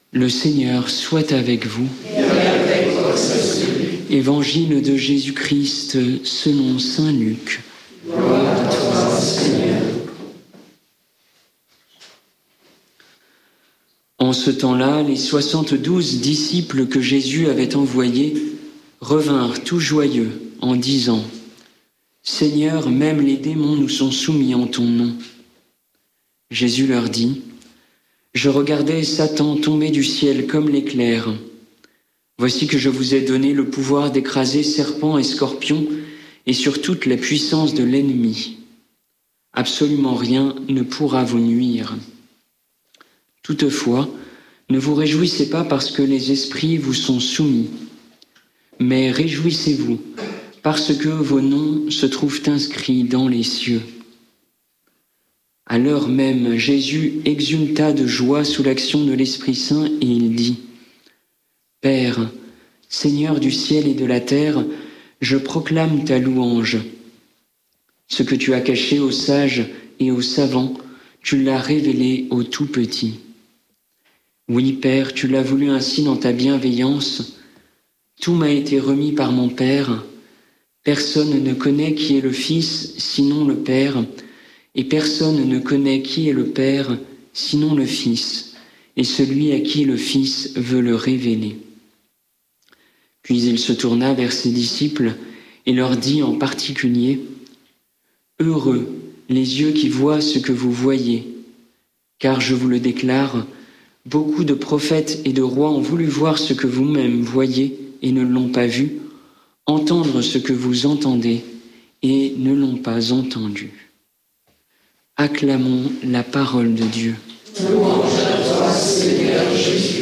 Le Seigneur soit avec vous. Et avec votre esprit. Évangile de Jésus-Christ selon saint Luc. Gloire à toi, Seigneur. En ce temps-là, les 72 disciples que Jésus avait envoyés revinrent tout joyeux en disant : Seigneur, même les démons nous sont soumis en ton nom. Jésus leur dit : Je regardais Satan tomber du ciel comme l'éclair. Voici que je vous ai donné le pouvoir d'écraser serpents et scorpions et sur toute la puissance de l'ennemi. Absolument rien ne pourra vous nuire. Toutefois, ne vous réjouissez pas parce que les esprits vous sont soumis, mais réjouissez-vous parce que vos noms se trouvent inscrits dans les cieux. À l'heure même, Jésus exulta de joie sous l'action de l'Esprit Saint et il dit : Père, Seigneur du ciel et de la terre, je proclame ta louange. Ce que tu as caché aux sages et aux savants, tu l'as révélé aux tout petits. Oui, Père, tu l'as voulu ainsi dans ta bienveillance. Tout m'a été remis par mon Père. Personne ne connaît qui est le Fils, sinon le Père, et personne ne connaît qui est le Père, sinon le Fils, et celui à qui le Fils veut le révéler. Puis il se tourna vers ses disciples et leur dit en particulier : Heureux les yeux qui voient ce que vous voyez, car je vous le déclare, beaucoup de prophètes et de rois ont voulu voir ce que vous-même voyez et ne l'ont pas vu, entendre ce que vous entendez et ne l'ont pas entendu. Acclamons la parole de Dieu. Louange à toi, Seigneur Jésus.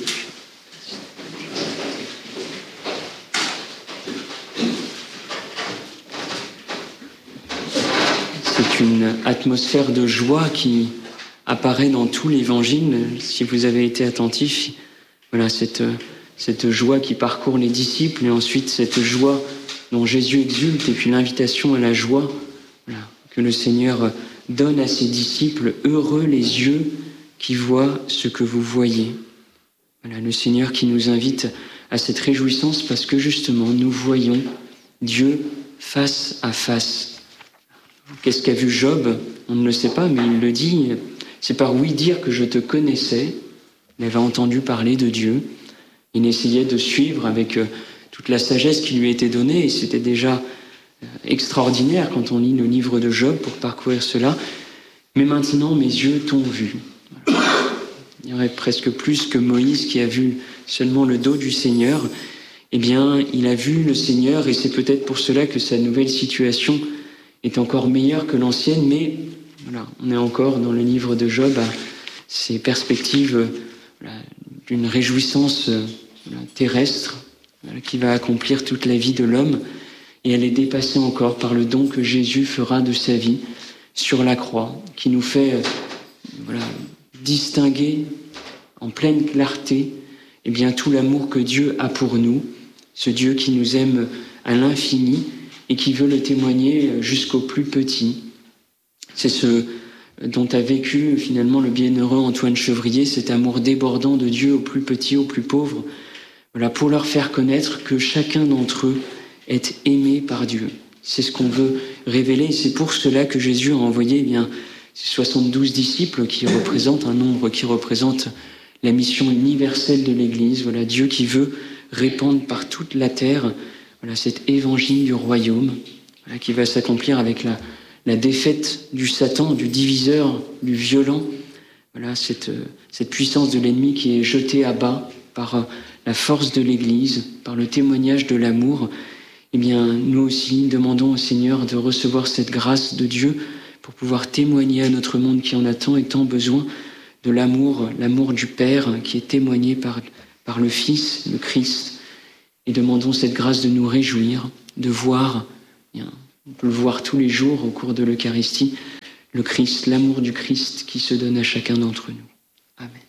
C'est une atmosphère de joie qui apparaît dans tout l'Évangile. Si vous avez été attentifs, voilà cette joie qui parcourt les disciples et ensuite cette joie dont Jésus exulte et puis l'invitation à la joie que le Seigneur donne à ses disciples. Heureux les yeux qui voient ce que vous voyez. Voilà, le Seigneur qui nous invite à cette réjouissance parce que justement nous voyons Dieu face à face. Qu'est-ce qu'a vu Job ? On ne le sait pas, mais il le dit. C'est par oui dire que je te connaissais. Il avait entendu parler de Dieu. Il essayait de suivre avec toute la sagesse qui lui était donnée, et c'était déjà extraordinaire quand on lit le livre de Job pour parcourir cela. Mais maintenant, mes yeux t'ont vu. Voilà. Il y aurait presque plus que Moïse qui a vu seulement le dos du Seigneur. Eh bien, il a vu le Seigneur, et c'est peut-être pour cela que sa nouvelle situation est encore meilleure que l'ancienne, mais voilà, on est encore dans le livre de Job à ces perspectives d'une réjouissance terrestre qui va accomplir toute la vie de l'homme, et elle est dépassée encore par le don que Jésus fera de sa vie sur la croix, qui nous fait distinguer en pleine clarté eh bien, tout l'amour que Dieu a pour nous, ce Dieu qui nous aime à l'infini et qui veut le témoigner jusqu'au plus petit. C'est ce dont a vécu finalement le bienheureux Antoine Chevrier, cet amour débordant de Dieu aux plus petits, aux plus pauvres, voilà, pour leur faire connaître que chacun d'entre eux est aimé par Dieu. C'est ce qu'on veut révéler, et c'est pour cela que Jésus a envoyé ces 72 disciples qui représentent un nombre qui représente la mission universelle de l'Église. Voilà, Dieu qui veut répandre par toute la terre cet évangile du royaume qui va s'accomplir avec la défaite du Satan, du diviseur, du violent. Voilà, cette puissance de l'ennemi qui est jetée à bas par la force de l'Église, par le témoignage de l'amour. Eh bien, nous aussi, demandons au Seigneur de recevoir cette grâce de Dieu pour pouvoir témoigner à notre monde qui en a tant et tant besoin de l'amour du Père qui est témoigné par le Fils, le Christ. Et demandons cette grâce de nous réjouir, de voir, on peut le voir tous les jours au cours de l'Eucharistie, le Christ, l'amour du Christ qui se donne à chacun d'entre nous. Amen.